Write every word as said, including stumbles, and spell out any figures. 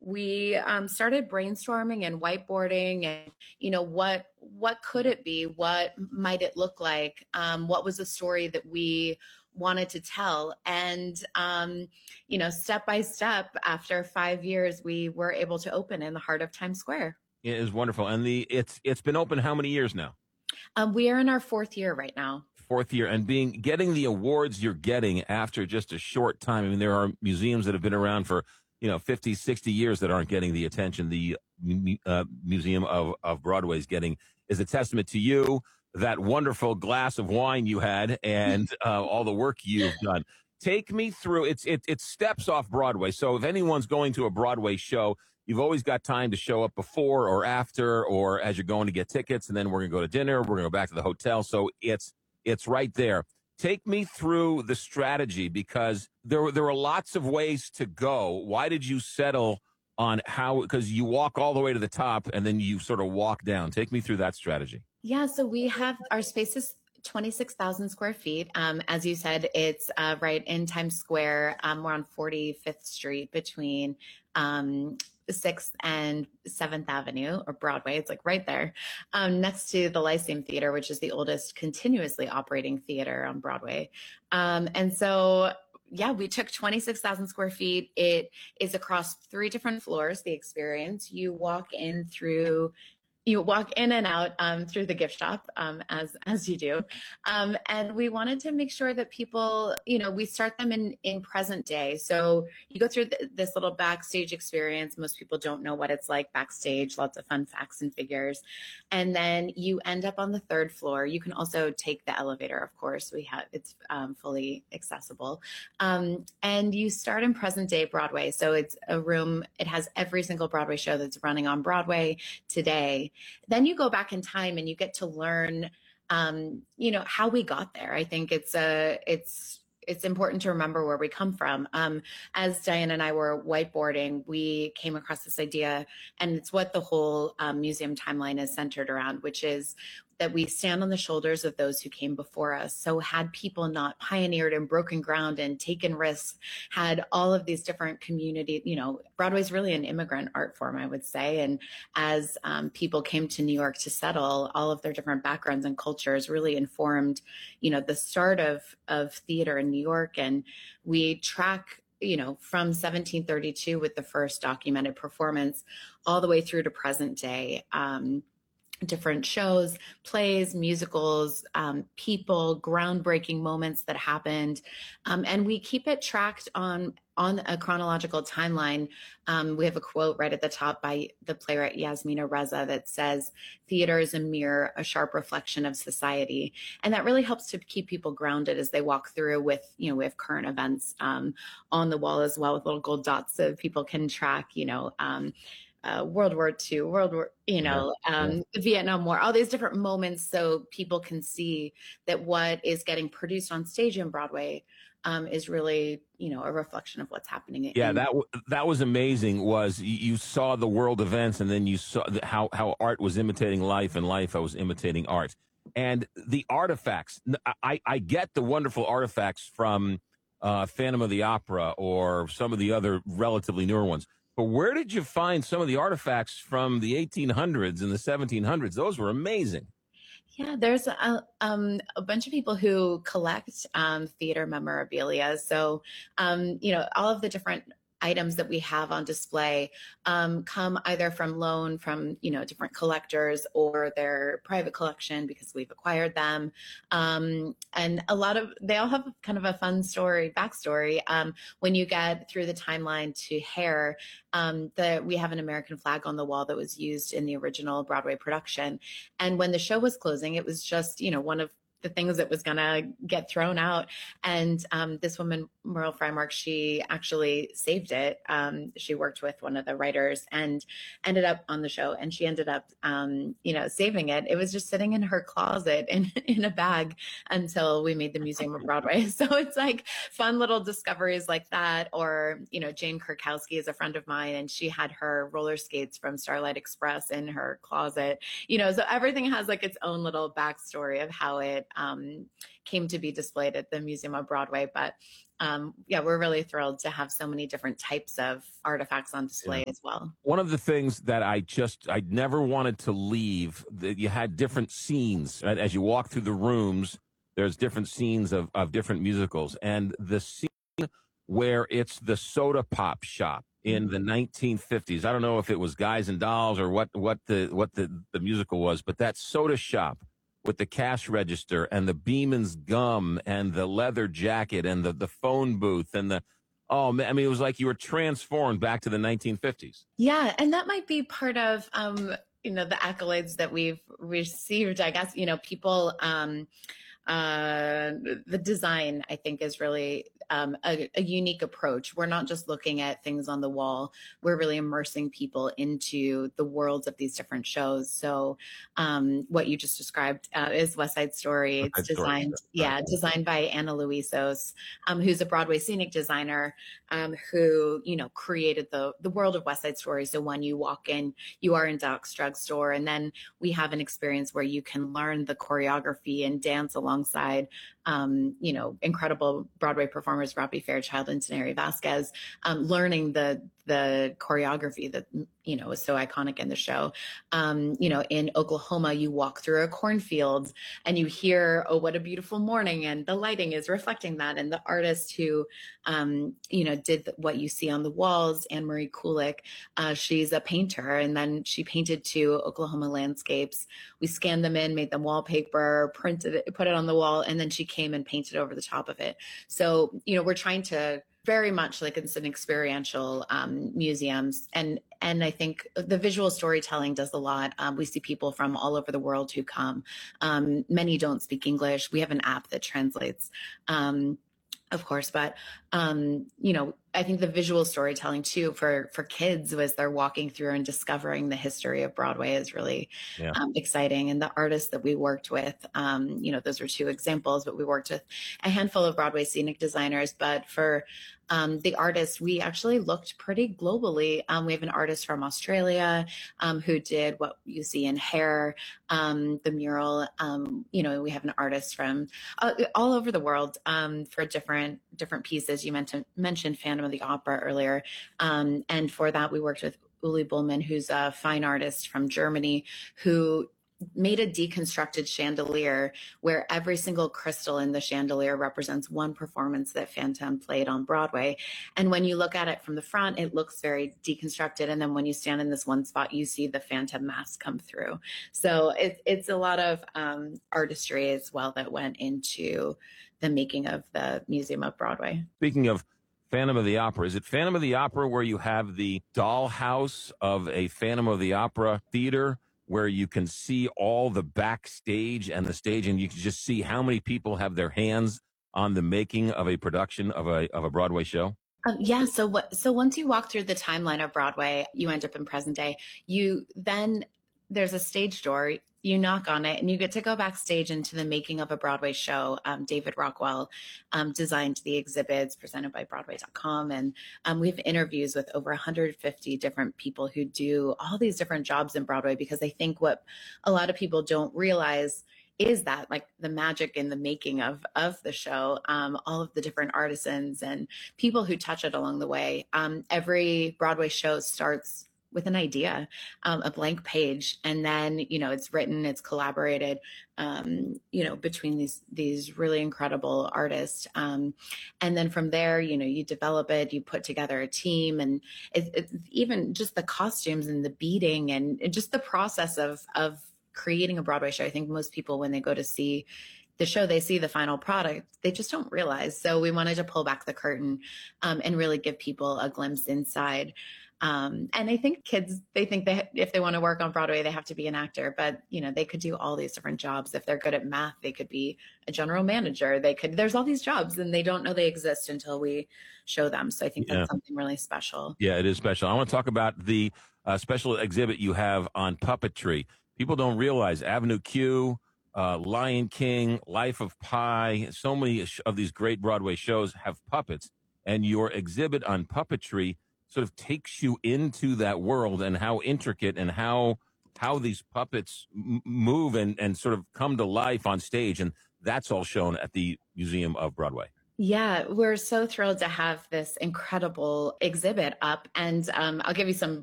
we um, started brainstorming and whiteboarding and, you know, what what could it be? What might it look like? Um, what was the story that we wanted to tell? And, um, you know, step by step, after five years, we were able to open in the heart of Times Square. It is wonderful. And the it's it's been open how many years now? Um, we are in our fourth year right now. Fourth year, and being getting the awards you're getting after just a short time. I mean, there are museums that have been around for, you know, fifty, sixty years that aren't getting the attention the uh, Museum of, of Broadway is getting, is a testament to you, that wonderful glass of wine you had, and uh, all the work you've done. Take me through, it's it, it's steps off Broadway. So if anyone's going to a Broadway show, you've always got time to show up before or after, or as you're going to get tickets, and then we're going to go to dinner, we're going to go back to the hotel. So it's It's right there. Take me through the strategy, because there were, there were lots of ways to go. Why did you settle on how, because you walk all the way to the top and then you sort of walk down. Take me through that strategy. Yeah, so we have, our space is twenty-six thousand square feet. Um, as you said, it's uh, right in Times Square. Um, we're on forty-fifth Street between um, sixth and seventh Avenue, or Broadway. It's like right there, um, next to the Lyceum Theater, which is the oldest continuously operating theater on Broadway. Um, and so, yeah, we took twenty-six thousand square feet. It is across three different floors, the experience. You walk in through You walk in and out um, through the gift shop, um, as as you do, um, and we wanted to make sure that people, you know, we start them in in present day. So you go through th- this little backstage experience. Most people don't know what it's like backstage. Lots of fun facts and figures, and then you end up on the third floor. You can also take the elevator, of course. We have it's um, fully accessible, um, and you start in present day Broadway. So it's a room. It has every single Broadway show that's running on Broadway today. Then you go back in time and you get to learn, um, you know, how we got there. I think it's a, it's, it's important to remember where we come from. Um, as Diane and I were whiteboarding, we came across this idea, and it's what the whole um, museum timeline is centered around, which is that we stand on the shoulders of those who came before us. So had people not pioneered and broken ground and taken risks, had all of these different community, you know, Broadway's really an immigrant art form, I would say. And as um, people came to New York to settle, all of their different backgrounds and cultures really informed, you know, the start of, of theater in New York. And we track, you know, from seventeen thirty-two with the first documented performance all the way through to present day. Um, different shows, plays, musicals, um, people, groundbreaking moments that happened. Um, and we keep it tracked on, on a chronological timeline. Um, we have a quote right at the top by the playwright Yasmina Reza that says, "Theater is a mirror, a sharp reflection of society." And that really helps to keep people grounded as they walk through with, you know, we have current events um, on the wall as well with little gold dots so people can track, you know, um, Uh, World War Two, World War, you know, um, the Vietnam War, all these different moments, so people can see that what is getting produced on stage in Broadway um, is really, you know, a reflection of what's happening. Yeah, in- that w- that was amazing. Was you, you saw the world events, and then you saw the, how how art was imitating life, and life was imitating art, and the artifacts. I I get the wonderful artifacts from uh, Phantom of the Opera or some of the other relatively newer ones. But where did you find some of the artifacts from the eighteen hundreds and the seventeen hundreds? Those were amazing. Yeah, there's a, um, a bunch of people who collect um, theater memorabilia. So, um, you know, all of the different items that we have on display um, come either from loan from, you know, different collectors, or their private collection because we've acquired them. Um, and a lot of, they all have kind of a fun story, backstory. Um, when you get through the timeline to Hair, um, the, we have an American flag on the wall that was used in the original Broadway production. And when the show was closing, it was just, you know, one of the things that was going to get thrown out. And um, this woman, Merle Frymark, she actually saved it. Um, she worked with one of the writers and ended up on the show, and she ended up, um, you know, saving it. It was just sitting in her closet in, in a bag until we made the Museum of Broadway. So it's like fun little discoveries like that. Or, you know, Jane Krakowski is a friend of mine, and she had her roller skates from Starlight Express in her closet, you know, so everything has like its own little backstory of how it, um, came to be displayed at the Museum of Broadway. But um, yeah, we're really thrilled to have so many different types of artifacts on Yeah. display as well. One of the things that I just I never wanted to leave, that you had different scenes, right? As you walk through the rooms, there's different scenes of, of different musicals. And the scene where it's the soda pop shop in the nineteen fifties. I don't know if it was Guys and Dolls or what what the what the, the musical was, but that soda shop with the cash register and the Beeman's gum and the leather jacket and the, the phone booth and the oh man, I mean it was like you were transformed back to the nineteen fifties. Yeah, and that might be part of um, you know, the accolades that we've received. I guess, you know, people um uh, the design, I think, is really um, a, a unique approach. We're not just looking at things on the wall. We're really immersing people into the worlds of these different shows. So um, what you just described uh, is West Side Story. West It's Side Story, designed, right. yeah, designed by Anna Luisos, um, who's a Broadway scenic designer um, who, you know, created the, the world of West Side Story. So when you walk in, you are in Doc's Drugstore, and then we have an experience where you can learn the choreography and dance alongside, um, you know, incredible Broadway performers, Robbie Fairchild and Teneri Vasquez, um, learning the the choreography that, you know, is so iconic in the show. Um, you know, in Oklahoma, you walk through a cornfield and you hear, oh, what a beautiful morning. And the lighting is reflecting that. And the artist who, um, you know, did what you see on the walls, Anne Marie Kulik, uh, she's a painter. And then she painted two Oklahoma landscapes. We scanned them in, made them wallpaper, printed it, put it on the wall, and then she came and painted over the top of it. So, you know, we're trying to very much like it's an experiential um, museums. And and I think the visual storytelling does a lot. Um, we see people from all over the world who come. Um, many don't speak English. We have an app that translates. Um, Of course, but um, you know, I think the visual storytelling too for for kids as they're walking through and discovering the history of Broadway is really Yeah. um, exciting. And the artists that we worked with, um, you know, those were two examples, but we worked with a handful of Broadway scenic designers. But for um, the artists, we actually looked pretty globally. Um, we have an artist from Australia um, who did what you see in Hair, um, the mural. Um, you know, we have an artist from uh, all over the world um, for different different pieces. You mentioned mentioned Phantom of the Opera earlier, um, and for that we worked with Uli Bullman, who's a fine artist from Germany, who made a deconstructed chandelier where every single crystal in the chandelier represents one performance that Phantom played on Broadway. And when you look at it from the front, it looks very deconstructed. And then when you stand in this one spot, you see the Phantom mask come through. So it, it's a lot of um, artistry as well that went into the making of the Museum of Broadway. Speaking of Phantom of the Opera, is it Phantom of the Opera where you have the dollhouse of a Phantom of the Opera theater where you can see all the backstage and the stage, and you can just see how many people have their hands on the making of a production of a of a Broadway show? Um, yeah. So what? So once you walk through the timeline of Broadway, you end up in present day. You then there's a stage door. You knock on it, and you get to go backstage into the making of a Broadway show. Um, David Rockwell um, designed the exhibits presented by Broadway dot com, and um, we have interviews with over one hundred fifty different people who do all these different jobs in Broadway. Because I think what a lot of people don't realize is that like the magic in the making of of the show, um, all of the different artisans and people who touch it along the way. Um, every Broadway show starts with an idea, um, a blank page, and then you know it's written, it's collaborated, um, you know, between these these really incredible artists, um, and then from there, you know, you develop it, you put together a team, and it, it's even just the costumes and the beading and just the process of of creating a Broadway show. I think most people, when they go to see the show, they see the final product, they just don't realize. So we wanted to pull back the curtain um, and really give people a glimpse inside. Um, and I think kids, they think that if they want to work on Broadway, they have to be an actor, but you know, they could do all these different jobs. If they're good at math, they could be a general manager. They could, there's all these jobs and they don't know they exist until we show them. So I think Yeah. that's something really special. Yeah, it is special. I want to talk about the uh, special exhibit you have on puppetry. People don't realize Avenue Q, uh, Lion King, Life of Pi, so many of these great Broadway shows have puppets, and your exhibit on puppetry sort of takes you into that world and how intricate and how how these puppets m- move and, and sort of come to life on stage. And that's all shown at the Museum of Broadway. Yeah, we're so thrilled to have this incredible exhibit up. And um, I'll give you some